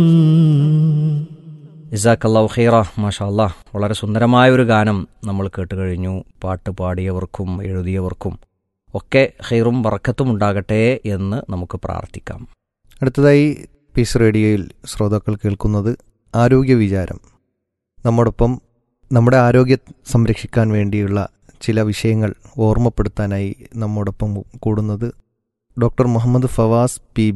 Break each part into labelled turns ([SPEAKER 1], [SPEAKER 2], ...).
[SPEAKER 1] ജസാക്കല്ലാഹു ഖൈറ. മാഷാ അല്ലാഹ്, വളരെ സുന്ദരമായൊരു ഗാനം നമ്മൾ കേട്ട് കഴിഞ്ഞു. പാട്ട് പാടിയവർക്കും എഴുതിയവർക്കും ഒക്കെ ഖൈറും ബറക്കത്തും ഉണ്ടാകട്ടെ എന്ന് നമുക്ക് പ്രാർത്ഥിക്കാം.
[SPEAKER 2] അടുത്തതായി പീസ് റേഡിയോയിൽ ശ്രോതാക്കൾ കേൾക്കുന്നത് ആരോഗ്യ വിചാരം. നമ്മോടൊപ്പം നമ്മുടെ ആരോഗ്യം സംരക്ഷിക്കാൻ വേണ്ടിയുള്ള ചില വിഷയങ്ങൾ ഓർമ്മപ്പെടുത്താനായി നമ്മോടൊപ്പം കൂടുന്നത് ഡോക്ടർ മുഹമ്മദ് ഫവാസ് PB,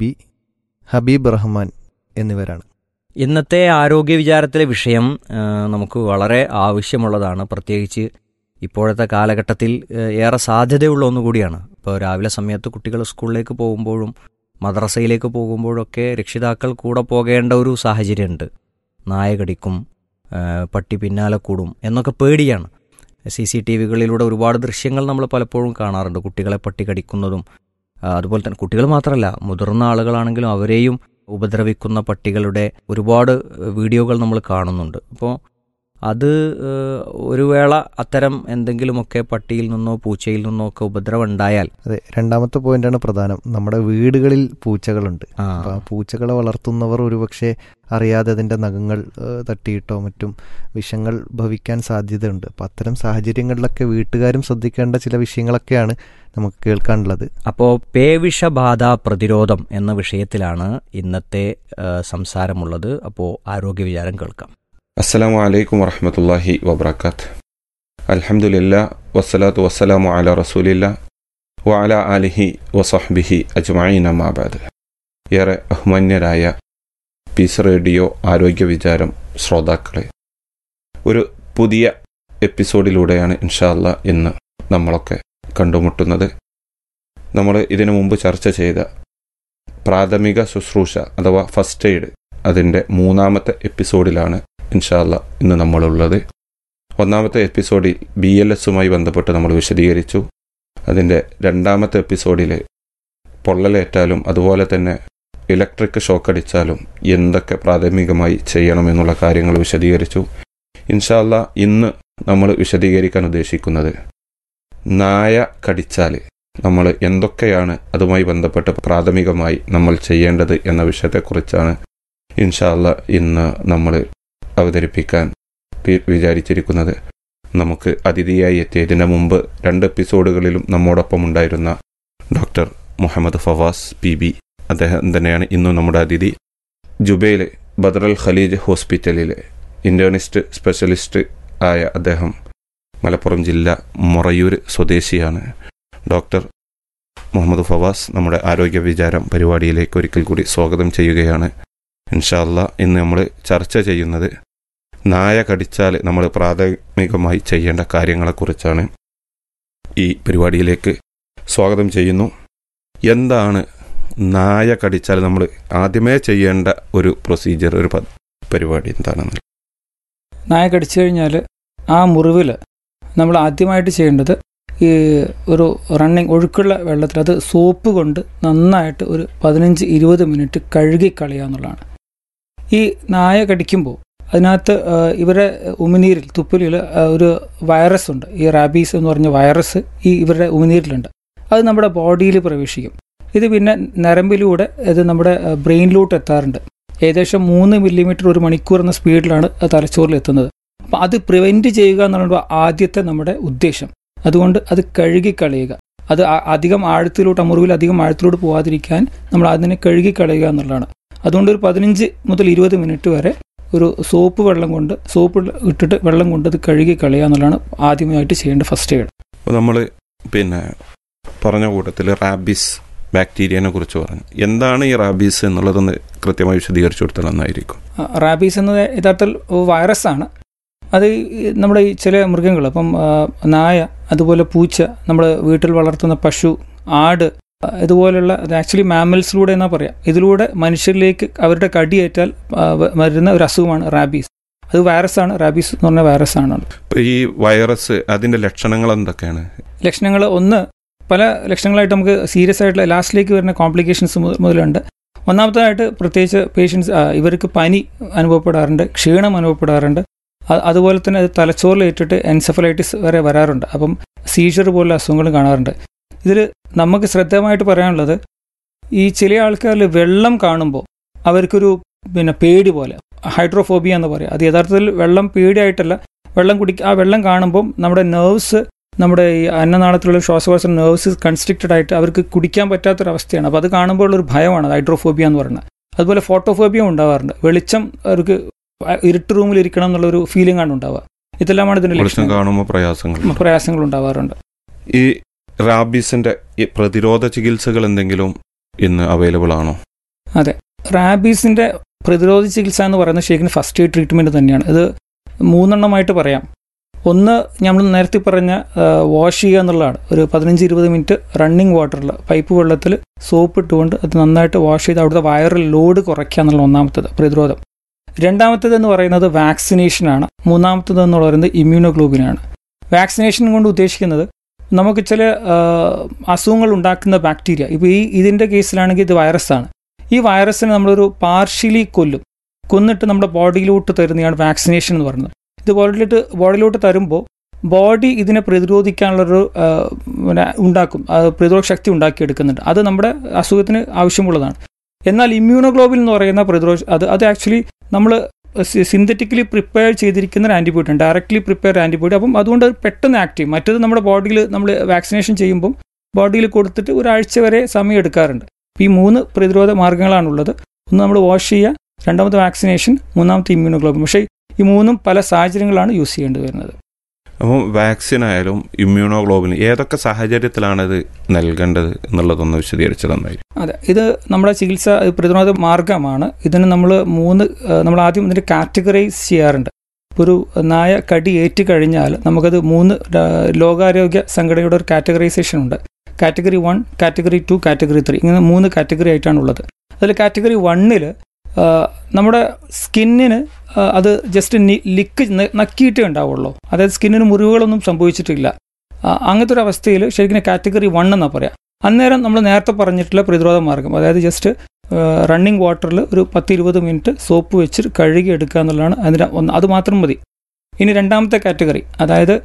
[SPEAKER 2] ഹബീബ് റഹ്മാൻ എന്നിവരാണ്.
[SPEAKER 1] ഇന്നത്തെ ആരോഗ്യ വിചാരത്തിലെ വിഷയം നമുക്ക് വളരെ ആവശ്യമുള്ളതാണ്. പ്രത്യേകിച്ച് ഇപ്പോഴത്തെ കാലഘട്ടത്തിൽ ഏറെ സാധ്യതയുള്ള ഒന്നുകൂടിയാണ്. ഇപ്പോൾ രാവിലെ സമയത്ത് കുട്ടികൾ സ്കൂളിലേക്ക് പോകുമ്പോഴും മദ്രസയിലേക്ക് പോകുമ്പോഴൊക്കെ രക്ഷിതാക്കൾ കൂടെ പോകേണ്ട ഒരു സാഹചര്യമുണ്ട്. നായ കടിക്കും, പട്ടി പിന്നാലെ കൂടും എന്നൊക്കെ പേടിയാണ്. CCTVകളിലൂടെ ഒരുപാട് ദൃശ്യങ്ങൾ നമ്മൾ പലപ്പോഴും കാണാറുണ്ട്. കുട്ടികളെ പട്ടി കടിക്കുന്നതും അതുപോലെ തന്നെ കുട്ടികൾ മാത്രമല്ല, മുതിർന്ന ആളുകളാണെങ്കിലും അവരെയും ഉപദ്രവിക്കുന്ന പട്ടികളുടെ ഒരുപാട് വീഡിയോകൾ നമ്മൾ കാണുന്നുണ്ട്. അപ്പോൾ അത് ഒരു വേള അത്തരം എന്തെങ്കിലുമൊക്കെ പട്ടിയിൽ നിന്നോ പൂച്ചയിൽ നിന്നോ ഒക്കെ ഉപദ്രവം ഉണ്ടായാൽ,
[SPEAKER 2] അതെ, രണ്ടാമത്തെ പോയിന്റാണ് പ്രധാനം. നമ്മുടെ വീടുകളിൽ പൂച്ചകളുണ്ട്. അപ്പോൾ ആ പൂച്ചകളെ വളർത്തുന്നവർ ഒരുപക്ഷെ അറിയാതെ അതിൻ്റെ നഖങ്ങൾ തട്ടിയിട്ടോ മറ്റും വിഷങ്ങൾ ഭവിക്കാൻ സാധ്യതയുണ്ട്. അപ്പോൾ അത്തരം സാഹചര്യങ്ങളിലൊക്കെ വീട്ടുകാരും ശ്രദ്ധിക്കേണ്ട ചില വിഷയങ്ങളൊക്കെയാണ് നമുക്ക് കേൾക്കാനുള്ളത്.
[SPEAKER 1] അപ്പോൾ പേവിഷബാധ പ്രതിരോധം എന്ന വിഷയത്തിലാണ് ഇന്നത്തെ സംസാരമുള്ളത്. അപ്പോൾ ആരോഗ്യ വിചാരം കേൾക്കാം.
[SPEAKER 3] അസ്സലാമു അലൈക്കും വറഹ്മത്തുള്ളാഹി വബറകാത്ത്. അൽഹംദുലില്ലാഹ് വസ്സലാത്തു വസ്സലാമു അലാ റസൂലില്ലാഹ് വഅലാ ആലിഹി വസഹ്ബിഹി അജ്മഈൻ അമ്മാ ബഅദ്. ഏറെ ബഹുമാന്യരായ പീസ് റേഡിയോ ആരോഗ്യ വിചാരം ശ്രോതാക്കളെ, ഒരു പുതിയ എപ്പിസോഡിലൂടെയാണ് ഇൻഷാ അല്ലാഹ് ഇന്ന് നമ്മളൊക്കെ കണ്ടുമുട്ടുന്നത്. നമ്മൾ ഇതിനു മുമ്പ് ചർച്ച ചെയ്ത പ്രാഥമിക ശുശ്രൂഷ അഥവാ ഫസ്റ്റ് എയ്ഡ്, അതിൻ്റെ 3ാമത്തെ എപ്പിസോഡിലാണ് ഇൻഷാ അല്ലാഹ് ഇന്ന് നമ്മളുള്ളത്. 1ാമത്തെ എപ്പിസോഡിൽ BLSുമായി ബന്ധപ്പെട്ട് നമ്മൾ വിശദീകരിച്ചു. അതിൻ്റെ 2ാമത്തെ എപ്പിസോഡിൽ പൊള്ളലേറ്റാലും അതുപോലെ തന്നെ ഇലക്ട്രിക് ഷോക്ക് അടിച്ചാലും എന്തൊക്കെ പ്രാഥമികമായി ചെയ്യണമെന്നുള്ള കാര്യങ്ങൾ വിശദീകരിച്ചു. ഇൻഷാ അല്ലാഹ് ഇന്ന് നമ്മൾ വിശദീകരിക്കാൻ ഉദ്ദേശിക്കുന്നത് നായ കടിച്ചാൽ നമ്മൾ എന്തൊക്കെയാണ് അതുമായി ബന്ധപ്പെട്ട് പ്രാഥമികമായി നമ്മൾ ചെയ്യേണ്ടത് എന്ന വിഷയത്തെക്കുറിച്ചാണ് ഇൻഷാ അല്ലാഹ് ഇന്ന് നമ്മൾ അവതരിപ്പിക്കാൻ വിചാരിച്ചിരിക്കുന്നത്. നമുക്ക് അതിഥിയായി എത്തിയ ഇതിന് മുമ്പ് 2 എപ്പിസോഡുകളിലും നമ്മോടൊപ്പം ഉണ്ടായിരുന്ന ഡോക്ടർ മുഹമ്മദ് ഫവാസ് PB, അദ്ദേഹം തന്നെയാണ് ഇന്നും നമ്മുടെ അതിഥി. ജുബൈൽ ബദർ ഖലീജ് ഹോസ്പിറ്റലിലെ ഇന്റേണിസ്റ്റ് സ്പെഷ്യലിസ്റ്റ് ആയ അദ്ദേഹം മലപ്പുറം ജില്ല മൊറയൂർ സ്വദേശിയാണ്. ഡോക്ടർ മുഹമ്മദ് ഫവാസ് നമ്മുടെ ആരോഗ്യ വിചാരം പരിപാടിയിലേക്ക് ഒരിക്കൽ കൂടി സ്വാഗതം ചെയ്യുകയാണ്. ഇൻഷാ അല്ലാഹ് ഇന്ന് നമ്മൾ ചർച്ച ചെയ്യുന്നത് നായ കടിച്ചാൽ നമ്മൾ പ്രാഥമികമായി ചെയ്യേണ്ട കാര്യങ്ങളെക്കുറിച്ചാണ്. ഈ പരിപാടിയിലേക്ക് സ്വാഗതം ചെയ്യുന്നു. എന്താണ് നായ കടിച്ചാൽ നമ്മൾ ആദ്യമേ ചെയ്യേണ്ട ഒരു പ്രൊസീജിയർ, ഒരു പരിപാടി എന്താണെന്ന്?
[SPEAKER 4] നായ കടിച്ചു കഴിഞ്ഞാൽ ആ മുറിവിൽ നമ്മൾ ആദ്യമായിട്ട് ചെയ്യേണ്ടത് ഈ ഒരു റണ്ണിങ് ഒഴുക്കുള്ള വെള്ളത്തിൽ അത് സോപ്പ് കൊണ്ട് നന്നായിട്ട് ഒരു 15-20 മിനിറ്റ് കഴുകി കളയുക എന്നുള്ളതാണ്. ഈ നായ കടിക്കുമ്പോൾ അതിനകത്ത് ഇവരുടെ ഉമിനീരിൽ തുപ്പലിൽ ഒരു വൈറസ് ഉണ്ട്. ഈ റാബീസ് എന്ന് പറഞ്ഞ വൈറസ് ഈ ഇവരുടെ ഉമിനീരിലുണ്ട്. അത് നമ്മുടെ ബോഡിയിൽ പ്രവേശിക്കും. ഇത് പിന്നെ നരമ്പിലൂടെ ഇത് നമ്മുടെ ബ്രെയിനിലോട്ട് എത്താറുണ്ട്. ഏകദേശം 3 മില്ലിമീറ്റർ ഒരു മണിക്കൂർ എന്ന സ്പീഡിലാണ് തലച്ചോറിൽ എത്തുന്നത്. അപ്പം അത് പ്രിവെൻറ്റ് ചെയ്യുക എന്നുള്ള ആദ്യത്തെ നമ്മുടെ ഉദ്ദേശം. അതുകൊണ്ട് അത് കഴുകി കളയുക. അത് അധികം ആഴത്തിലോട്ട്, മുറിവിൽ അധികം ആഴത്തിലോട്ട് പോകാതിരിക്കാൻ നമ്മൾ അതിനെ കഴുകി കളയുക എന്നുള്ളതാണ്. അതുകൊണ്ട് ഒരു 15 മുതൽ 20 മിനിറ്റ് വരെ ഒരു സോപ്പ് ഇട്ടിട്ട് വെള്ളം കൊണ്ട് അത് കഴുകി കളയുക എന്നുള്ളതാണ് ആദ്യമായിട്ട് ചെയ്യേണ്ട ഫസ്റ്റ് എയ്ഡ്.
[SPEAKER 3] അപ്പോൾ നമ്മൾ പിന്നെ പറഞ്ഞ കൂട്ടത്തിൽ റാബീസ് ബാക്ടീരിയനെ കുറിച്ച് പറഞ്ഞു. എന്താണ് ഈ റാബീസ് എന്നുള്ളതൊന്ന് കൃത്യമായി വിശദീകരിച്ചു കൊടുത്താൽ നന്നായിരിക്കും.
[SPEAKER 4] റാബീസ് എന്നത് യഥാർത്ഥത്തിൽ വൈറസാണ്. അത് നമ്മുടെ ഈ ചില മൃഗങ്ങൾ, അപ്പം നായ, അതുപോലെ പൂച്ച, നമ്മൾ വീട്ടിൽ വളർത്തുന്ന പശു, ആട്, ഇതുപോലുള്ള ആക്ച്വലി മാമൽസിലൂടെ എന്നാ പറയാം, ഇതിലൂടെ മനുഷ്യരിലേക്ക് അവരുടെ കടിയേറ്റാൽ വരുന്ന ഒരു അസുഖമാണ് റാബീസ്. അത് വൈറസാണ്. റാബീസ് എന്ന് പറഞ്ഞ വൈറസാണ്.
[SPEAKER 3] ഈ വൈറസ് അതിൻ്റെ ലക്ഷണങ്ങൾ എന്തൊക്കെയാണ്?
[SPEAKER 4] ലക്ഷണങ്ങൾ പല ലക്ഷണങ്ങളായിട്ട് നമുക്ക് സീരിയസ് ആയിട്ടുള്ള ലാസ്റ്റിലേക്ക് വരുന്ന കോംപ്ലിക്കേഷൻസ് മുതലുണ്ട്. ഒന്നാമതായിട്ട് പ്രത്യേകിച്ച് പേഷ്യൻസ് ഇവർക്ക് പനി അനുഭവപ്പെടാറുണ്ട്, ക്ഷീണം അനുഭവപ്പെടാറുണ്ട്. അതുപോലെ തന്നെ അത് തലച്ചോറിലേറ്റിട്ട് എൻസെഫലൈറ്റിസ് വരെ വരാറുണ്ട്. അപ്പം സീഷർ പോലുള്ള അസുഖങ്ങളും കാണാറുണ്ട്. ഇതിൽ നമുക്ക് ശ്രദ്ധേയമായിട്ട് പറയാനുള്ളത്, ഈ ചില ആൾക്കാരിൽ വെള്ളം കാണുമ്പോൾ അവർക്കൊരു പിന്നെ പേടി പോലെ, ഹൈഡ്രോഫോബിയ എന്ന് പറയാം. അത് യഥാർത്ഥത്തിൽ വെള്ളം പേടിയായിട്ടല്ല, ആ വെള്ളം കാണുമ്പം നമ്മുടെ നെർവ്സ്, നമ്മുടെ ഈ അന്നനാളത്തിലുള്ള ശ്വാസകോശ നെർവ്സ് കൺസ്ട്രിക്റ്റഡ് ആയിട്ട് അവർക്ക് കുടിക്കാൻ പറ്റാത്തൊരവസ്ഥയാണ്. അപ്പോൾ അത് കാണുമ്പോൾ ഉള്ളൊരു ഭയമാണ് ഹൈഡ്രോഫോബിയ എന്ന് പറയുന്നത്. അതുപോലെ ഫോട്ടോഫോബിയ ഉണ്ടാവാറുണ്ട്. വെളിച്ചം അവർക്ക് ഇരുട്ട് റൂമിൽ ഇരിക്കണം എന്നുള്ളൊരു ഫീലിംഗ് ആണ് ഉണ്ടാവുക. ഇതെല്ലാമാണ് ഇതിൻ്റെ പ്രയാസങ്ങൾ ഉണ്ടാവാറുണ്ട്.
[SPEAKER 3] ഈ റാബീസിന്റെ പ്രതിരോധ ചികിത്സകൾ എന്തെങ്കിലും ഇന്ന് അവൈലബിൾ ആണോ?
[SPEAKER 4] അതെ, റാബീസിന്റെ പ്രതിരോധ ചികിത്സ എന്ന് പറയുന്നത് ശരിക്കും ഫസ്റ്റ് എയ്ഡ് ട്രീറ്റ്മെന്റ് തന്നെയാണ്. ഇത് 3 എണ്ണമായിട്ട് പറയാം. ഒന്ന്, നമ്മൾ നേരത്തെ പറഞ്ഞ വാഷ് ചെയ്യുക എന്നുള്ളതാണ്. ഒരു 15-20 മിനിറ്റ് റണ്ണിങ് വാട്ടറിൽ, പൈപ്പ് വെള്ളത്തിൽ സോപ്പ് ഇട്ടുകൊണ്ട് അത് നന്നായിട്ട് വാഷ് ചെയ്ത് അവിടുത്തെ വൈറൽ ലോഡ് കുറയ്ക്കുക എന്നുള്ള ഒന്നാമത്തത് പ്രതിരോധം. രണ്ടാമത്തേത് പറയുന്നത് വാക്സിനേഷനാണ്. മൂന്നാമത്തേത് എന്ന് പറയുന്നത് ഇമ്മ്യൂണോഗ്ലോബിനാണ്. വാക്സിനേഷൻ കൊണ്ട് ഉദ്ദേശിക്കുന്നത് നമുക്ക് ചില അസുഖങ്ങൾ ഉണ്ടാക്കുന്ന ബാക്ടീരിയ, ഇപ്പോൾ ഇതിൻ്റെ കേസിലാണെങ്കിൽ ഇത് വൈറസാണ്. ഈ വൈറസിനെ നമ്മളൊരു പാർഷ്യലി കൊന്നിട്ട് നമ്മുടെ ബോഡിയിലോട്ട് തരുന്നതാണ് വാക്സിനേഷൻ എന്ന് പറയുന്നത്. ഇത് ബോഡിയിലോട്ട് തരുമ്പോൾ ബോഡി ഇതിനെ പ്രതിരോധിക്കാനുള്ളൊരു ഉണ്ടാക്കും, പ്രതിരോധ ശക്തി ഉണ്ടാക്കിയെടുക്കുന്നുണ്ട്. അത് നമ്മുടെ അസുഖത്തിന് ആവശ്യമുള്ളതാണ്. എന്നാൽ ഇമ്മ്യൂണോഗ്ലോബിൻ എന്ന് പറയുന്ന അത് ആക്ച്വലി നമ്മൾ സിന്തറ്റിക്കലി പ്രിപ്പയർ ചെയ്തിരിക്കുന്ന ഒരു ആൻറ്റിബയോട്ടിക്, ഡയറക്റ്റ്ലി പ്രിപ്പയർ ആൻറ്റിബയോട്ടിക്. അപ്പം അതുകൊണ്ട് പെട്ടെന്ന് ആക്ട് ചെയ്യും. മറ്റേത് നമ്മുടെ ബോഡിയിൽ നമ്മൾ വാക്സിനേഷൻ ചെയ്യുമ്പം ബോഡിയിൽ കൊടുത്തിട്ട് ഒരാഴ്ച വരെ സമയം എടുക്കാറുണ്ട്. ഈ 3 പ്രതിരോധ മാർഗ്ഗങ്ങളാണുള്ളത്. ഒന്ന് നമ്മൾ വാഷ് ചെയ്യുക, രണ്ടാമത്തെ വാക്സിനേഷൻ, മൂന്നാമത്തെ ഇമ്മ്യൂണോഗ്ലോബിൻ. പക്ഷേ ഈ 3 പല സാഹചര്യങ്ങളാണ് യൂസ് ചെയ്യേണ്ടി വരുന്നത്.
[SPEAKER 3] അപ്പം വാക്സിൻ ആയാലും ഇമ്മ്യൂണോഗ്ലോബിൻ ഏതൊക്കെ സാഹചര്യത്തിലാണ് ഇത് നൽകേണ്ടത് എന്നുള്ളതൊന്ന് വിശദീകരിച്ചു തന്നായി.
[SPEAKER 4] അതെ, ഇത് നമ്മുടെ ചികിത്സ പ്രതിരോധ മാർഗമാണ്. ഇതിന് നമ്മൾ ആദ്യം ഇതിൻ്റെ കാറ്റഗറൈസ് ചെയ്യാറുണ്ട്. ഒരു നായ കടി ഏറ്റ് കഴിഞ്ഞാൽ നമുക്കത് 3 ലോകാരോഗ്യ സംഘടനയുടെ ഒരു കാറ്റഗറൈസേഷൻ ഉണ്ട്. കാറ്റഗറി 1, കാറ്റഗറി 2, കാറ്റഗറി 3, ഇങ്ങനെ 3 കാറ്റഗറി ആയിട്ടാണുള്ളത്. അതിൽ കാറ്റഗറി 1 നമ്മുടെ സ്കിന്നിന് അത് ജസ്റ്റ് നക്കിയിട്ടേ ഉണ്ടാവുള്ളൂ. അതായത് സ്കിന്നിന് മുറിവുകളൊന്നും സംഭവിച്ചിട്ടില്ല. അങ്ങനത്തെ ഒരു അവസ്ഥയിൽ ശരിക്കും കാറ്റഗറി 1 എന്നാണ് പറയാം. അന്നേരം നമ്മൾ നേരത്തെ പറഞ്ഞിട്ടുള്ള പ്രതിരോധ മാർഗം, അതായത് ജസ്റ്റ് റണ്ണിങ് വാട്ടറിൽ ഒരു 10-20 മിനിറ്റ് സോപ്പ് വെച്ച് കഴുകി എടുക്കുക എന്നുള്ളതാണ് അതിൻ്റെ അത് മാത്രം മതി. ഇനി രണ്ടാമത്തെ കാറ്റഗറി, അതായത്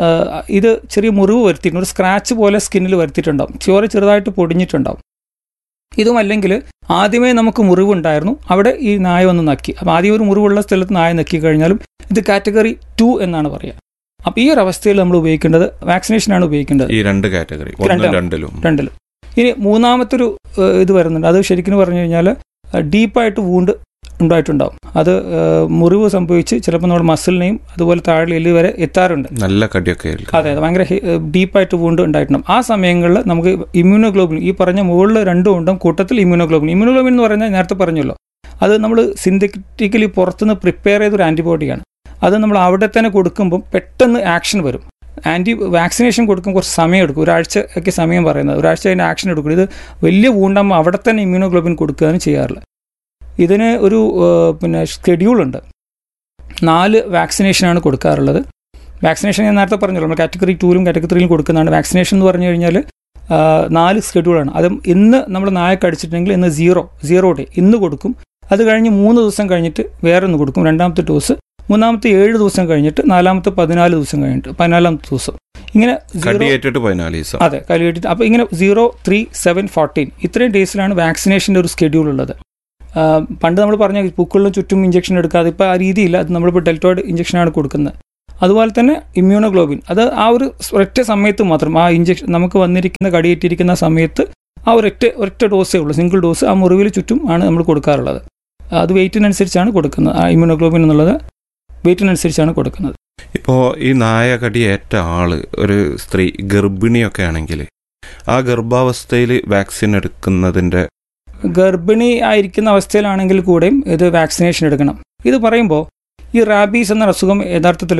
[SPEAKER 4] ഇത് ചെറിയ മുറിവ് വരുത്തിയിട്ടുണ്ട്, ഒരു സ്ക്രാച്ച് പോലെ സ്കിന്നിൽ വരുത്തിയിട്ടുണ്ടാവും, ചോര ചെറുതായിട്ട് പൊടിഞ്ഞിട്ടുണ്ടാവും. ഇതുമല്ലെങ്കിൽ ആദ്യമേ നമുക്ക് മുറിവുണ്ടായിരുന്നു, അവിടെ ഈ നായ വന്ന് നക്കി. അപ്പോൾ ആദ്യം ഒരു മുറിവുള്ള സ്ഥലത്ത് നായ നക്കി കഴിഞ്ഞാലും ഇത് കാറ്റഗറി 2 എന്നാണ് പറയുക. അപ്പോൾ ഈ ഒരു അവസ്ഥയിൽ നമ്മൾ ഉപയോഗിക്കേണ്ടത് വാക്സിനേഷനാണ് ഉപയോഗിക്കേണ്ടത്.
[SPEAKER 3] ഈ 2 കാറ്റഗറി രണ്ടിലും.
[SPEAKER 4] ഇനി മൂന്നാമത്തൊരു ഇത് വരുന്നുണ്ട്. അത് ശരിക്കും പറഞ്ഞു കഴിഞ്ഞാൽ ഡീപ്പായിട്ട് വൂണ്ട് ഉണ്ടായിട്ടുണ്ടാവും. അത് മുറിവ് സംഭവിച്ച് ചിലപ്പോൾ നമ്മുടെ മസിലിനെയും അതുപോലെ താഴെ എല്ല് വരെ എത്താറുണ്ട്.
[SPEAKER 3] നല്ല കടിയൊക്കെ.
[SPEAKER 4] അതെ, ഭയങ്കര ഡീപ്പായിട്ട് വൂണ്ട് ഉണ്ടായിട്ടുണ്ടാവും. ആ സമയങ്ങളിൽ നമുക്ക് ഇമ്മ്യൂണോഗ്ലോബിൻ, ഈ പറഞ്ഞ മുകളിൽ 2 ഉണ്ടാവും, കൂട്ടത്തിൽ ഇമ്മ്യൂണോഗ്ലോബിൻ എന്ന് പറയുന്നത് നേരത്തെ പറഞ്ഞല്ലോ, അത് നമ്മൾ സിന്തറ്റിക്കലി പുറത്തുനിന്ന് പ്രിപ്പയർ ചെയ്തൊരു ആൻറ്റിബയോട്ടിക്കാണ്. അത് നമ്മൾ അവിടെ തന്നെ കൊടുക്കുമ്പം പെട്ടെന്ന് ആക്ഷൻ വരും. വാക്സിനേഷൻ കൊടുക്കുമ്പോൾ കുറച്ച് സമയം എടുക്കും, ഒരാഴ്ചയൊക്കെ സമയം പറയുന്നത്, ഒരാഴ്ച അതിൻ്റെ ആക്ഷൻ എടുക്കും. ഇത് വലിയ വൂണ്ടാകുമ്പോൾ അവിടെ തന്നെ ഇമ്മ്യൂണോഗ്ലോബിൻ കൊടുക്കുകയാണ് ചെയ്യാറുള്ളത്. ഇതിന് ഒരു ഷെഡ്യൂളുണ്ട്. 4 വാക്സിനേഷനാണ് കൊടുക്കാറുള്ളത്. വാക്സിനേഷൻ ഞാൻ നേരത്തെ പറഞ്ഞല്ലോ, നമ്മൾ കാറ്റഗറി 2ലും കാറ്റഗറി 3ലും കൊടുക്കുന്നതാണ്. വാക്സിനേഷൻ എന്ന് പറഞ്ഞു കഴിഞ്ഞാൽ 4 ഷെഡ്യൂളാണ്. അതും ഇന്ന് നമ്മൾ നായക്ക് അടിച്ചിട്ടുണ്ടെങ്കിൽ ഇന്ന് 0 ഡേ ഇന്ന് കൊടുക്കും. അത് കഴിഞ്ഞ് 3 ദിവസം കഴിഞ്ഞിട്ട് വേറെ ഒന്ന് കൊടുക്കും, രണ്ടാമത്തെ ഡോസ്. മൂന്നാമത്തെ 7 ദിവസം കഴിഞ്ഞിട്ട്, നാലാമത്തെ 14 ദിവസം കഴിഞ്ഞിട്ട്, 14ാമത്തെ ദിവസം. ഇങ്ങനെ അതെ, കലിയേറ്റിട്ട്. അപ്പോൾ ഇങ്ങനെ 0, 3, 7, 14 ഇത്രയും ഡേയ്സിലാണ് വാക്സിനേഷൻ്റെ ഒരു ഷെഡ്യൂൾ ഉള്ളത്. പണ്ട് നമ്മൾ പറഞ്ഞ പൂക്കളിലും ചുറ്റും ഇഞ്ചക്ഷൻ എടുക്കാതെ ഇപ്പോൾ ആ രീതിയില്ല. അത് നമ്മളിപ്പോൾ ഡെൽറ്റോയിഡ് ഇഞ്ചക്ഷനാണ് കൊടുക്കുന്നത്. അതുപോലെ തന്നെ ഇമ്മ്യൂണോഗ്ലോബിൻ, അത് ആ ഒരു ഒരൊറ്റ സമയത്ത് മാത്രം, ആ ഇഞ്ചക്ഷൻ നമുക്ക് വന്നിരിക്കുന്ന കടിയേറ്റിരിക്കുന്ന സമയത്ത് ആ ഒരൊറ്റ ഡോസേ ഉള്ളൂ, സിംഗിൾ ഡോസ്. ആ മുറിവിൽ ചുറ്റും ആണ് നമ്മൾ കൊടുക്കാറുള്ളത്. അത് വെയിറ്റിനനുസരിച്ചാണ് കൊടുക്കുന്നത്. ആ ഇമ്മ്യൂണോഗ്ലോബിൻ എന്നുള്ളത് വെയിറ്റിനനുസരിച്ചാണ് കൊടുക്കുന്നത്.
[SPEAKER 3] ഇപ്പോൾ ഈ നായ കടിയേറ്റ ആള് ഒരു സ്ത്രീ ഗർഭിണിയൊക്കെ ആണെങ്കിൽ ആ ഗർഭാവസ്ഥയിൽ വാക്സിൻ എടുക്കുന്നതിൻ്റെ,
[SPEAKER 4] ഗർഭിണി ആയിരിക്കുന്ന അവസ്ഥയിലാണെങ്കിൽ കൂടെയും ഇത് വാക്സിനേഷൻ എടുക്കണം. ഇത് പറയുമ്പോൾ ഈ റാബീസ് എന്ന അസുഖം യഥാർത്ഥത്തിൽ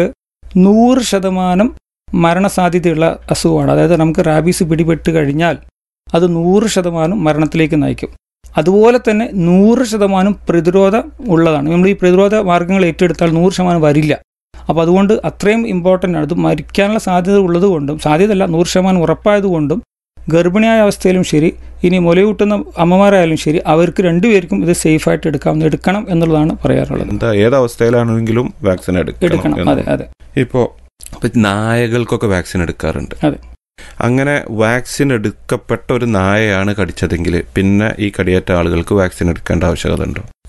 [SPEAKER 4] 100% മരണസാധ്യതയുള്ള അസുഖമാണ്. അതായത് നമുക്ക് റാബീസ് പിടിപെട്ട് കഴിഞ്ഞാൽ അത് 100% മരണത്തിലേക്ക് നയിക്കും. അതുപോലെ തന്നെ 100% പ്രതിരോധം ഉള്ളതാണ്. നമ്മൾ ഈ പ്രതിരോധ മാർഗ്ഗങ്ങൾ ഏറ്റെടുത്താൽ 100% വരില്ല. അപ്പോൾ അതുകൊണ്ട് അത്രയും ഇമ്പോർട്ടൻ്റ് ആണ്. അത് മരിക്കാനുള്ള സാധ്യത ഉള്ളതുകൊണ്ടും, സാധ്യതയല്ല 100% ഉറപ്പായതുകൊണ്ടും, ഗർഭിണിയായ അവസ്ഥയിലും ശരി, ഇനി മുലയൂട്ടുന്ന അമ്മമാരായാലും ശരി, അവർക്ക് 2 പേർക്കും ഇത് സേഫായിട്ട് എടുക്കണം എന്നുള്ളതാണ് പറയാറുള്ളത്.
[SPEAKER 3] ഏതവസ്ഥയിലാണെങ്കിലും വാക്സിൻ എടുക്കണം.
[SPEAKER 4] അതെ അതെ.
[SPEAKER 3] ഇപ്പോൾ നായകൾക്കൊക്കെ വാക്സിൻ എടുക്കാറുണ്ട്.
[SPEAKER 4] അതെ.
[SPEAKER 3] അങ്ങനെ വാക്സിൻ എടുക്കപ്പെട്ട ഒരു നായയാണ് കടിച്ചതെങ്കിൽ പിന്നെ ഈ കടിയേറ്റ ആളുകൾക്ക് വാക്സിൻ എടുക്കേണ്ട ആവശ്യകത ഉണ്ടോ?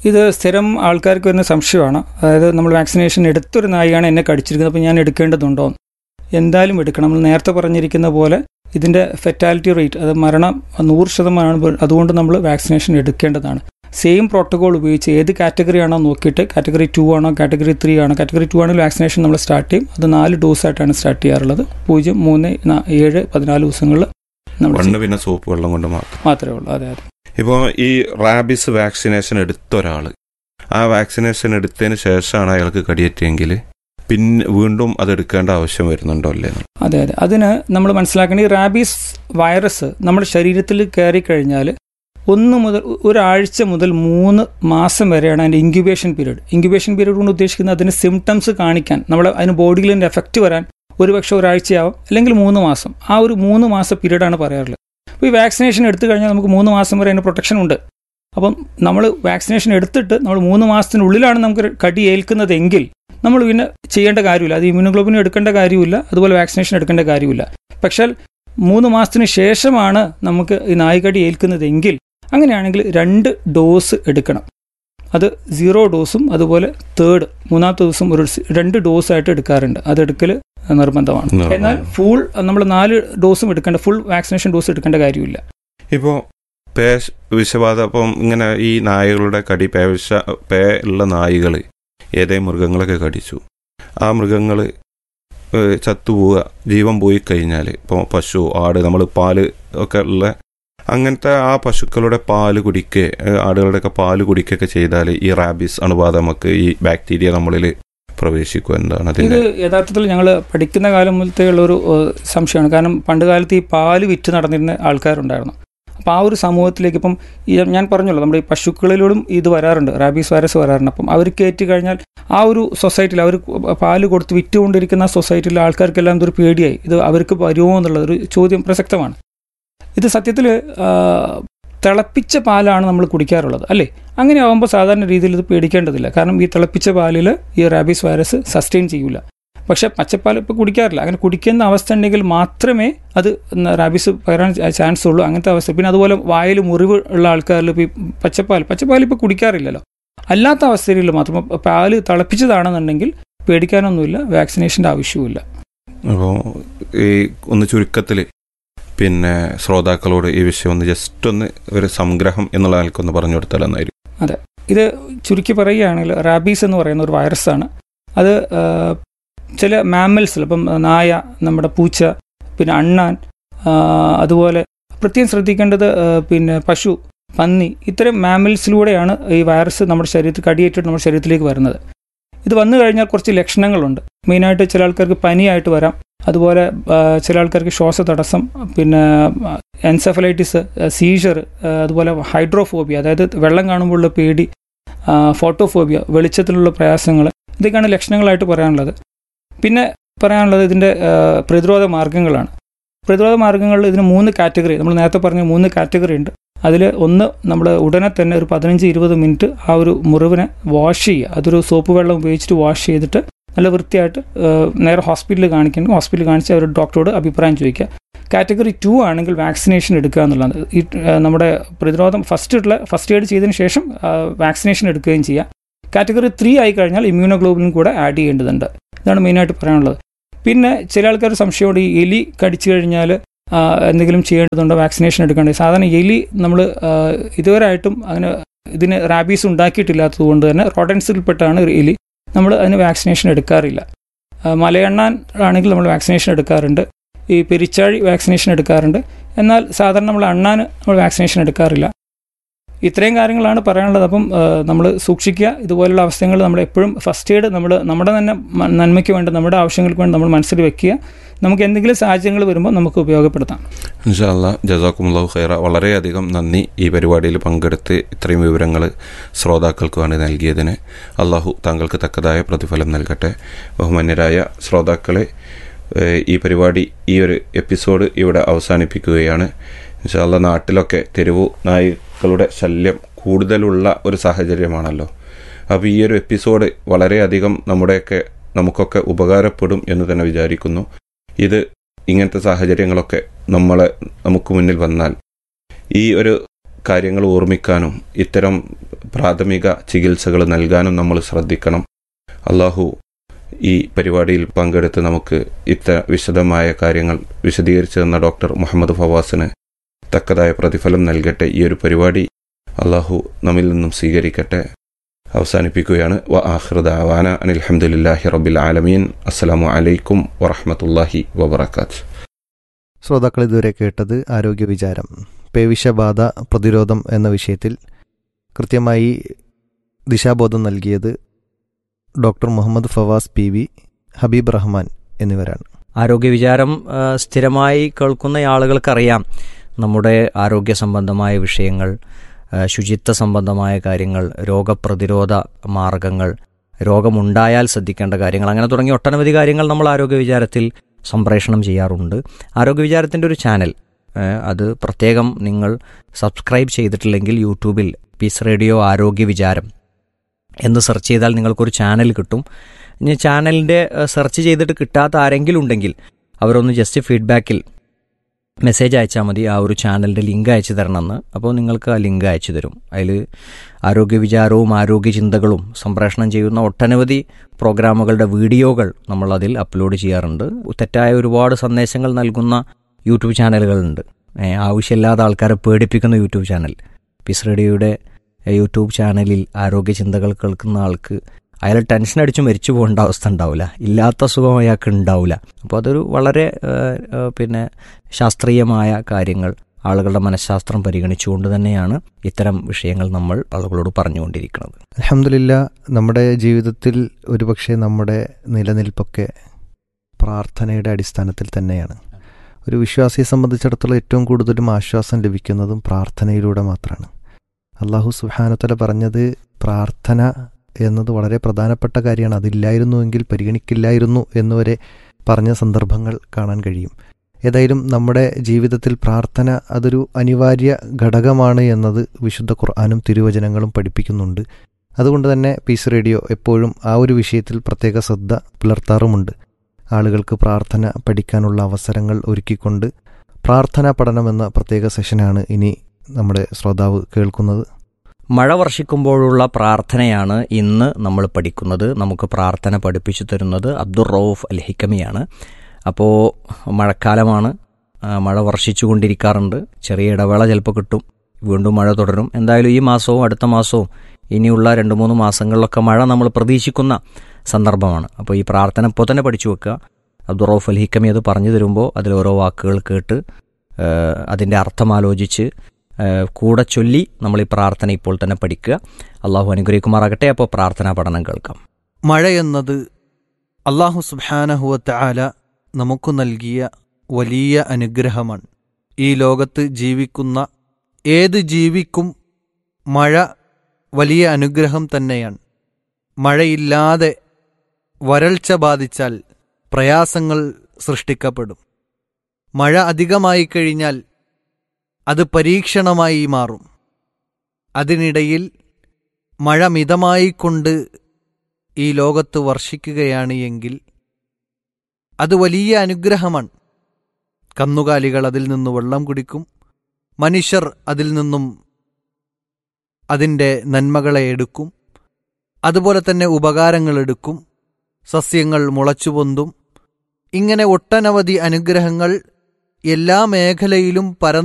[SPEAKER 4] ഇത് സ്ഥിരം ആൾക്കാർക്ക് വരുന്ന സംശയമാണ്. അതായത് നമ്മൾ വാക്സിനേഷൻ എടുത്തൊരു നായയാണ് എന്നെ കടിച്ചിരിക്കുന്നത്, അപ്പോൾ ഞാൻ എടുക്കേണ്ടതുണ്ടോ? എന്തായാലും എടുക്കണം. നമ്മൾ നേരത്തെ പറഞ്ഞിരിക്കുന്ന പോലെ ഇതിൻ്റെ ഫെറ്റാലിറ്റി റേറ്റ്, അത് മരണം 100%, അതുകൊണ്ട് നമ്മൾ വാക്സിനേഷൻ എടുക്കേണ്ടതാണ്. സെയിം പ്രോട്ടോകോൾ ഉപയോഗിച്ച് ഏത് കാറ്റഗറി ആണോ നോക്കിയിട്ട്, കാറ്റഗറി 2 ആണോ കാറ്റഗറി 3 ആണോ, കാറ്റഗറി 2 ആണെങ്കിൽ വാക്സിനേഷൻ നമ്മൾ സ്റ്റാർട്ട് ചെയ്യും. അത് 4 ഡോസായിട്ടാണ് സ്റ്റാർട്ട് ചെയ്യാറുള്ളത്. 0, 3, 7, 14 ദിവസങ്ങളിൽ നമ്മൾ
[SPEAKER 3] പിന്നെ സോപ്പ് വെള്ളം കൊണ്ട്
[SPEAKER 4] മാത്രമേ ഉള്ളൂ. അതെ.
[SPEAKER 3] ഇപ്പോൾ ഈ റാബിസ് വാക്സിനേഷൻ എടുത്ത ഒരാൾ ആ വാക്സിനേഷൻ എടുത്തതിന് ശേഷമാണ് അയാൾക്ക് കടിയേറ്റെങ്കിൽ പിന്നെ വീണ്ടും അത് എടുക്കേണ്ട ആവശ്യം വരുന്നുണ്ടോ അല്ലേ?
[SPEAKER 4] അതെ. അതിന് നമ്മൾ മനസ്സിലാക്കേണ്ട, ഈ റാബീസ് വൈറസ് നമ്മുടെ ശരീരത്തിൽ കയറി കഴിഞ്ഞാൽ 1 മുതൽ ഒരാഴ്ച മുതൽ 3 മാസം വരെയാണ് അതിൻ്റെ ഇൻക്യുബേഷൻ പീരീഡ്. ഇൻക്യുബേഷൻ പീരീഡ് കൊണ്ട് ഉദ്ദേശിക്കുന്നത് അതിന് സിംറ്റംസ് കാണിക്കാൻ, നമ്മൾ അതിന് ബോഡിയിൽ അതിൻ്റെ എഫക്റ്റ് വരാൻ ഒരുപക്ഷെ ഒരാഴ്ചയാവും, അല്ലെങ്കിൽ 3 മാസം. ആ ഒരു 3 മാസ പീരീഡാണ് പറയാറുള്ളത്. അപ്പോൾ ഈ വാക്സിനേഷൻ എടുത്തു കഴിഞ്ഞാൽ നമുക്ക് 3 മാസം വരെ അതിന് പ്രൊട്ടക്ഷൻ ഉണ്ട്. അപ്പം നമ്മൾ വാക്സിനേഷൻ എടുത്തിട്ട് നമ്മൾ 3 മാസത്തിനുള്ളിലാണ് നമുക്ക് കടി ഏൽക്കുന്നതെങ്കിൽ നമ്മൾ പിന്നെ ചെയ്യേണ്ട കാര്യമില്ല. അത് ഇമ്മ്യൂണോഗ്ലോബിനും എടുക്കേണ്ട കാര്യമില്ല, അതുപോലെ വാക്സിനേഷൻ എടുക്കേണ്ട കാര്യമില്ല. പക്ഷേ 3 മാസത്തിന് ശേഷമാണ് നമുക്ക് ഈ നായ്ക്കടി ഏൽക്കുന്നതെങ്കിൽ അങ്ങനെയാണെങ്കിൽ 2 ഡോസ് എടുക്കണം. അത് 0 ഡോസും അതുപോലെ മൂന്നാമത്തെ ദിവസം 2 ഡോസായിട്ട് എടുക്കാറുണ്ട്. അതെടുക്കൽ നിർബന്ധമാണ്. എന്നാൽ ഫുൾ നമ്മൾ 4 ഡോസും എടുക്കേണ്ട, ഫുൾ വാക്സിനേഷൻ ഡോസ് എടുക്കേണ്ട കാര്യമില്ല.
[SPEAKER 3] ഇപ്പോൾ വിഷബാധ, അപ്പം ഇങ്ങനെ ഈ നായകളുടെ കടി, പേ ഉള്ള നായകൾ ഏതേ മൃഗങ്ങളൊക്കെ കടിച്ചു, ആ മൃഗങ്ങൾ ചത്തുപോവുക, ജീവൻ പോയി കഴിഞ്ഞാൽ, ഇപ്പോൾ പശു, ആട്, നമ്മൾ പാല് ഒക്കെ ഉള്ള അങ്ങനത്തെ ആ പശുക്കളുടെ പാല് കുടിക്കുക, ആടുകളുടെയൊക്കെ പാല് കുടിക്കുകയൊക്കെ ചെയ്താൽ ഈ റാബിസ് അണുബാധ നമുക്ക്, ഈ ബാക്ടീരിയ നമ്മളിൽ പ്രവേശിക്കുക. എന്താണ്
[SPEAKER 4] ഇത്? യഥാർത്ഥത്തിൽ ഞങ്ങൾ പഠിക്കുന്ന കാലം മുതലത്തെയുള്ളൊരു സംശയമാണ്. കാരണം പണ്ട് കാലത്ത് ഈ പാല് വിറ്റ് നടന്നിരുന്ന ആൾക്കാരുണ്ടായിരുന്നു. അപ്പോൾ ആ ഒരു സമൂഹത്തിലേക്ക്, ഇപ്പം ഞാൻ പറഞ്ഞല്ലോ, നമ്മുടെ ഈ പശുക്കളിലൂടെ ഇത് വരാറുണ്ട്, റാബീസ് വൈറസ് വരാറുണ്ട്. അപ്പം അവർ കയറ്റി കഴിഞ്ഞാൽ ആ ഒരു സൊസൈറ്റിയിൽ, അവർ പാല് കൊടുത്ത് വിറ്റുകൊണ്ടിരിക്കുന്ന സൊസൈറ്റിയിലെ ആൾക്കാർക്കെല്ലാം ഇതൊരു പേടിയായി, ഇത് അവർക്ക് വരുമോ എന്നുള്ളതൊരു ചോദ്യം പ്രസക്തമാണ്. ഇത് സത്യത്തിൽ തിളപ്പിച്ച പാലാണ് നമ്മൾ കുടിക്കാറുള്ളത്, അല്ലേ? അങ്ങനെ ആകുമ്പോൾ സാധാരണ രീതിയിൽ ഇത് പേടിക്കേണ്ടതില്ല. കാരണം ഈ തിളപ്പിച്ച പാലിൽ ഈ റാബീസ് വൈറസ് സസ്റ്റെയിൻ ചെയ്യില്ല. പക്ഷേ പച്ചപ്പാൽ ഇപ്പോൾ കുടിക്കാറില്ല. അങ്ങനെ കുടിക്കുന്ന അവസ്ഥ ഉണ്ടെങ്കിൽ മാത്രമേ അത് റാബീസ് പകരാൻ ചാൻസ് ഉള്ളൂ. അങ്ങനത്തെ അവസ്ഥ. പിന്നെ അതുപോലെ വായിൽ മുറിവ് ഉള്ള ആൾക്കാരിൽ ഇപ്പോൾ പച്ചപ്പാൽ ഇപ്പോൾ കുടിക്കാറില്ലല്ലോ. അല്ലാത്ത അവസ്ഥയിൽ മാത്രം പാല് തിളപ്പിച്ചതാണെന്നുണ്ടെങ്കിൽ പേടിക്കാനൊന്നുമില്ല, വാക്സിനേഷൻ്റെ ആവശ്യവുമില്ല.
[SPEAKER 3] അപ്പോൾ ഈ ഒന്ന് ചുരുക്കത്തിൽ പിന്നെ ശ്രോതാക്കളോട് ഈ വിഷയം ഒന്ന് ജസ്റ്റ് ഒന്ന് ഒരു സംഗ്രഹം എന്നുള്ള ആൾക്കൊന്ന് പറഞ്ഞു കൊടുത്താൽ നന്നായിരിക്കും.
[SPEAKER 4] അതെ. ഇത് ചുരുക്കി പറയുകയാണെങ്കിൽ റാബീസ് എന്ന് പറയുന്ന ഒരു വൈറസാണ്. അത് ചില മാമ്മൽസിൽ, ഇപ്പം നായ, നമ്മുടെ പൂച്ച, പിന്നെ അണ്ണാൻ, അതുപോലെ പ്രത്യേകം ശ്രദ്ധിക്കേണ്ടത് പിന്നെ പശു, പന്നി, ഇത്തരം മാമ്മൽസിലൂടെയാണ് ഈ വൈറസ് നമ്മുടെ ശരീരത്തിൽ കടിയേറ്റിട്ട് നമ്മുടെ ശരീരത്തിലേക്ക് വരുന്നത്. ഇത് വന്നു കഴിഞ്ഞാൽ കുറച്ച് ലക്ഷണങ്ങളുണ്ട്. മെയിനായിട്ട് ചില ആൾക്കാർക്ക് പനിയായിട്ട് വരാം, അതുപോലെ ചില ആൾക്കാർക്ക് ശ്വാസതടസ്സം, പിന്നെ എൻസെഫലൈറ്റിസ്, സീഷർ, അതുപോലെ ഹൈഡ്രോഫോബിയ, അതായത് വെള്ളം കാണുമ്പോഴുള്ള പേടി, ഫോട്ടോഫോബിയ, വെളിച്ചത്തിലുള്ള പ്രയാസങ്ങൾ, ഇതൊക്കെയാണ് ലക്ഷണങ്ങളായിട്ട് പറയാനുള്ളത്. പിന്നെ പറയാനുള്ളത് ഇതിൻ്റെ പ്രതിരോധ മാർഗ്ഗങ്ങളാണ്. പ്രതിരോധ മാർഗ്ഗങ്ങളിൽ ഇതിന് 3 കാറ്റഗറി, നമ്മൾ നേരത്തെ പറഞ്ഞ 3 കാറ്റഗറി ഉണ്ട്. അതിൽ ഒന്ന്, നമ്മൾ ഉടനെ തന്നെ ഒരു 15-20 മിനിറ്റ് ആ ഒരു മുറിവിനെ വാഷ് ചെയ്യുക. അതൊരു സോപ്പ് വെള്ളം ഉപയോഗിച്ചിട്ട് വാഷ് ചെയ്തിട്ട് നല്ല വൃത്തിയായിട്ട് നേരെ ഹോസ്പിറ്റലിൽ കാണിക്കണം. ഹോസ്പിറ്റലിൽ കാണിച്ച് അവർ ഡോക്ടറോട് അഭിപ്രായം ചോദിക്കുക. കാറ്റഗറി 2 ആണെങ്കിൽ വാക്സിനേഷൻ എടുക്കുക എന്നുള്ളതാണ്. ഈ നമ്മുടെ പ്രതിരോധം ഫസ്റ്റ് എയ്ഡ് ചെയ്തതിന് ശേഷം വാക്സിനേഷൻ എടുക്കുകയും ചെയ്യുക. കാറ്റഗറി 3 ആയി കഴിഞ്ഞാൽ ഇമ്മ്യൂണോഗ്ലോബുലിൻ കൂടെ ആഡ് ചെയ്യേണ്ടതുണ്ട്. ഇതാണ് മെയിനായിട്ട് പറയാനുള്ളത്. പിന്നെ ചില ആൾക്കാർ സംശയമുണ്ട്, ഈ എലി കടിച്ചു കഴിഞ്ഞാൽ എന്തെങ്കിലും ചെയ്യേണ്ടതുണ്ടോ, വാക്സിനേഷൻ എടുക്കേണ്ടത്. സാധാരണ എലി നമ്മൾ ഇതുവരെയായിട്ടും അങ്ങനെ ഇതിന് റാബീസ് ഉണ്ടാക്കിയിട്ടില്ലാത്തത് കൊണ്ട് തന്നെ റോഡൻസിൽപ്പെട്ടാണ് എലി, നമ്മൾ അതിന് വാക്സിനേഷൻ എടുക്കാറില്ല. മലയണ്ണാൻ ആണെങ്കിൽ നമ്മൾ വാക്സിനേഷൻ എടുക്കാറുണ്ട്, ഈ പെരിച്ചാഴി വാക്സിനേഷൻ എടുക്കാറുണ്ട്. എന്നാൽ സാധാരണ നമ്മൾ അണ്ണാന് നമ്മൾ വാക്സിനേഷൻ എടുക്കാറില്ല. ഇത്രയും കാര്യങ്ങളാണ് പറയാനുള്ളത്. അപ്പം നമ്മൾ സൂക്ഷിക്കുക. ഇതുപോലുള്ള അവസ്ഥകൾ നമ്മൾ എപ്പോഴും ഫസ്റ്റ് എയ്ഡ് നമ്മുടെ തന്നെ നന്മയ്ക്ക് വേണ്ടി, നമ്മുടെ ആവശ്യങ്ങൾക്ക് വേണ്ടി നമ്മൾ മനസ്സിൽ വെക്കുക. നമുക്ക് എന്തെങ്കിലും സാഹചര്യങ്ങൾ വരുമ്പോൾ നമുക്ക് ഉപയോഗപ്പെടുത്താം.
[SPEAKER 3] ഇൻഷാ അല്ലാഹ്. ജസാക്കുമുല്ലാഹു ഖൈറ. വളരെയധികം നന്ദി ഈ പരിപാടിയിൽ പങ്കെടുത്ത് ഇത്രയും വിവരങ്ങൾ ശ്രോതാക്കൾക്ക് വേണ്ടി നൽകിയതിന്. അള്ളാഹു താങ്കൾക്ക് തക്കതായ പ്രതിഫലം നൽകട്ടെ. ബഹുമാന്യരായ ശ്രോതാക്കളെ, ഈ പരിപാടി, ഈ ഒരു എപ്പിസോഡ് ഇവിടെ അവസാനിപ്പിക്കുകയാണ്. ഇൻഷാ അല്ലാഹ്. നാട്ടിലൊക്കെ തെരുവു നായ്ക്കളുടെ ശല്യം കൂടുതലുള്ള ഒരു സാഹചര്യമാണല്ലോ. അപ്പോൾ ഈ ഒരു എപ്പിസോഡ് വളരെയധികം നമുക്കൊക്കെ ഉപകാരപ്പെടും എന്ന് തന്നെ വിചാരിക്കുന്നു. ഇത് ഇങ്ങനത്തെ സാഹചര്യങ്ങളൊക്കെ നമുക്ക് മുന്നിൽ വന്നാൽ ഈ ഒരു കാര്യങ്ങൾ ഓർമ്മിക്കാനും ഇത്തരം പ്രാഥമിക ചികിത്സകൾ നൽകാനും നമ്മൾ ശ്രദ്ധിക്കണം. അള്ളാഹു ഈ പരിപാടിയിൽ പങ്കെടുത്ത് നമുക്ക് വിശദമായ കാര്യങ്ങൾ വിശദീകരിച്ചു തന്ന ഡോക്ടർ മുഹമ്മദ് ഫവാസിന് തക്കതായ പ്രതിഫലം നൽകട്ടെ. ഈ ഒരു പരിപാടി അള്ളാഹു നമ്മിൽ നിന്നും സ്വീകരിക്കട്ടെ. അവസാനിപ്പിക്കുകയാണ്. വ ആഖിറു ദഅവാന അനിൽ ഹംദുലില്ലാഹി റബ്ബിൽ ആലമീൻ. അസ്സലാമു അലൈക്കും വറഹ്മത്തുള്ളാഹി വബറകാതുഹു.
[SPEAKER 2] ശ്രോതാക്കൾ ഇതുവരെ കേട്ടത് ആരോഗ്യ വിചാരം, പേവിഷബാധ പ്രതിരോധം എന്ന വിഷയത്തിൽ കൃത്യമായി ദിശാബോധം നൽകിയത് ഡോക്ടർ മുഹമ്മദ് ഫവാസ് PV, ഹബീബ് റഹ്മാൻ എന്നിവരാണ്.
[SPEAKER 1] ആരോഗ്യ വിചാരം സ്ഥിരമായി കേൾക്കുന്ന ആളുകൾക്കറിയാം നമ്മുടെ ആരോഗ്യ സംബന്ധമായ വിഷയങ്ങൾ, ശുചിത്വ സംബന്ധമായ കാര്യങ്ങൾ, രോഗപ്രതിരോധ മാർഗങ്ങൾ, രോഗമുണ്ടായാൽ ശ്രദ്ധിക്കേണ്ട കാര്യങ്ങൾ, അങ്ങനെ തുടങ്ങിയ ഒട്ടനവധി കാര്യങ്ങൾ നമ്മൾ ആരോഗ്യ വിചാരത്തിൽ സംപ്രേഷണം ചെയ്യാറുണ്ട്. ആരോഗ്യ വിചാരത്തിൻ്റെ ഒരു ചാനൽ, അത് പ്രത്യേകം നിങ്ങൾ സബ്സ്ക്രൈബ് ചെയ്തിട്ടില്ലെങ്കിൽ യൂട്യൂബിൽ പീസ് റേഡിയോ ആരോഗ്യ വിചാരം എന്ന് സെർച്ച് ചെയ്താൽ നിങ്ങൾക്കൊരു ചാനൽ കിട്ടും. ഇനി ചാനലിൻ്റെ സെർച്ച് ചെയ്തിട്ട് കിട്ടാത്ത ആരെങ്കിലും ഉണ്ടെങ്കിൽ അവരൊന്ന് ജസ്റ്റ് ഫീഡ്ബാക്കിൽ മെസ്സേജ് അയച്ചാൽ മതി, ആ ഒരു ചാനലിൻ്റെ ലിങ്ക് അയച്ചു തരണമെന്ന്. അപ്പോൾ നിങ്ങൾക്ക് ആ ലിങ്ക് അയച്ചു തരും. അതിൽ ആരോഗ്യ വിചാരവും ആരോഗ്യ ചിന്തകളും സംപ്രേഷണം ചെയ്യുന്ന ഒട്ടനവധി പ്രോഗ്രാമുകളുടെ വീഡിയോകൾ നമ്മളതിൽ അപ്ലോഡ് ചെയ്യാറുണ്ട്. തെറ്റായ ഒരുപാട് സന്ദേശങ്ങൾ നൽകുന്ന യൂട്യൂബ് ചാനലുകളുണ്ട്. ആവശ്യമില്ലാത്ത ആൾക്കാരെ പേടിപ്പിക്കുന്ന യൂട്യൂബ് ചാനൽ. പീസ് റേഡിയോയുടെ യൂട്യൂബ് ചാനലിൽ ആരോഗ്യ ചിന്തകൾ കേൾക്കുന്ന ആൾക്ക് അയാൾ ടെൻഷൻ അടിച്ച് മരിച്ചു പോകേണ്ട അവസ്ഥ ഉണ്ടാവില്ല, ഇല്ലാത്ത സുഖം അയാൾക്ക് ഉണ്ടാവില്ല. അപ്പോൾ അതൊരു വളരെ ശാസ്ത്രീയമായ കാര്യങ്ങൾ, ആളുകളുടെ മനഃശാസ്ത്രം പരിഗണിച്ചുകൊണ്ട് തന്നെയാണ് ഇത്തരം വിഷയങ്ങൾ നമ്മൾ ആളുകളോട് പറഞ്ഞുകൊണ്ടിരിക്കുന്നത്.
[SPEAKER 2] അൽഹംദുലില്ലാ, നമ്മുടെ ജീവിതത്തിൽ ഒരുപക്ഷെ നമ്മുടെ നിലനിൽപ്പൊക്കെ പ്രാർത്ഥനയുടെ അടിസ്ഥാനത്തിൽ തന്നെയാണ്. ഒരു വിശ്വാസിയെ സംബന്ധിച്ചിടത്തോളം ഏറ്റവും കൂടുതലും ആശ്വാസം ലഭിക്കുന്നതും പ്രാർത്ഥനയിലൂടെ മാത്രമാണ്. അള്ളാഹു സുബ്ഹാനഹു വതആല പറഞ്ഞത് പ്രാർത്ഥന എന്നത് വളരെ പ്രധാനപ്പെട്ട കാര്യമാണ്, അതില്ലായിരുന്നുവെങ്കിൽ പരിഗണിക്കില്ലായിരുന്നു എന്നുവരെ പറഞ്ഞ സന്ദർഭങ്ങൾ കാണാൻ കഴിയും. ഏതായാലും നമ്മുടെ ജീവിതത്തിൽ പ്രാർത്ഥന അതൊരു അനിവാര്യ ഘടകമാണ് എന്നത് വിശുദ്ധ ഖുർആനും തിരുവചനങ്ങളും പഠിപ്പിക്കുന്നുണ്ട്. അതുകൊണ്ട് തന്നെ പീസ് റേഡിയോ എപ്പോഴും ആ ഒരു വിഷയത്തിൽ പ്രത്യേക ശ്രദ്ധ പുലർത്താറുമുണ്ട്. ആളുകൾക്ക് പ്രാർത്ഥന പഠിക്കാനുള്ള അവസരങ്ങൾ ഒരുക്കിക്കൊണ്ട് പ്രാർത്ഥനാ പഠനമെന്ന പ്രത്യേക സെഷനാണ് ഇനി നമ്മുടെ ശ്രോതാവ് കേൾക്കുന്നത്.
[SPEAKER 1] മഴ വർഷിക്കുമ്പോഴുള്ള പ്രാർത്ഥനയാണ് ഇന്ന് നമ്മൾ പഠിക്കുന്നത്. നമുക്ക് പ്രാർത്ഥന പഠിപ്പിച്ചു തരുന്നത് അബ്ദുർ റൌഫ് അൽ ഹിക്കമിയാണ്. അപ്പോൾ മഴക്കാലമാണ്, മഴ വർഷിച്ചു കൊണ്ടിരിക്കാറുണ്ട്. ചെറിയ ഇടവേള ചിലപ്പോൾ കിട്ടും, വീണ്ടും മഴ തുടരും. എന്തായാലും ഈ മാസവും അടുത്ത മാസവും ഇനിയുള്ള 2-3 മാസങ്ങളിലൊക്കെ മഴ നമ്മൾ പ്രതീക്ഷിക്കുന്ന സന്ദർഭമാണ്. അപ്പോൾ ഈ പ്രാർത്ഥന ഇപ്പോൾ തന്നെ പഠിച്ചു വെക്കുക. അബ്ദുർ റൌഫ് അൽ ഹിക്കമി അത് പറഞ്ഞു തരുമ്പോൾ അതിൽ ഓരോ വാക്കുകൾ കേട്ട് അതിൻ്റെ അർത്ഥം ആലോചിച്ച് കൂടെ ചൊല്ലി നമ്മൾ ഈ പ്രാർത്ഥന ഇപ്പോൾ തന്നെ പഠിക്കുക. അള്ളാഹു അനുഗ്രഹിക്കുമാറാകട്ടെ. അപ്പോൾ പ്രാർത്ഥനാ പഠനം കേൾക്കാം.
[SPEAKER 2] മഴയെന്നത് അള്ളാഹു സുബ്ഹാനഹു വതആല നമുക്ക് നൽകിയ വലിയ അനുഗ്രഹമാണ്. ഈ ലോകത്ത് ജീവിക്കുന്ന ഏത് ജീവിക്കും മഴ വലിയ അനുഗ്രഹം തന്നെയാണ്. മഴയില്ലാതെ വരൾച്ച ബാധിച്ചാൽ പ്രയാസങ്ങൾ സൃഷ്ടിക്കപ്പെടും. മഴ അധികമായി കഴിഞ്ഞാൽ അത് പരീക്ഷണമായി മാറും. അതിനിടയിൽ മഴ മിതമായിക്കൊണ്ട് ഈ ലോകത്ത് വർഷിക്കുകയാണ് എങ്കിൽ അത് വലിയ അനുഗ്രഹമാണ്. കന്നുകാലികൾ അതിൽ നിന്ന് വെള്ളം കുടിക്കും, മനുഷ്യർ അതിൽ നിന്നും അതിൻ്റെ നന്മകളെ എടുക്കും, അതുപോലെ തന്നെ ഉപകാരങ്ങൾ എടുക്കും, സസ്യങ്ങൾ മുളച്ചുപൊന്തും. ഇങ്ങനെ ഒട്ടനവധി അനുഗ്രഹങ്ങൾ എല്ലാ മേഖലയിലും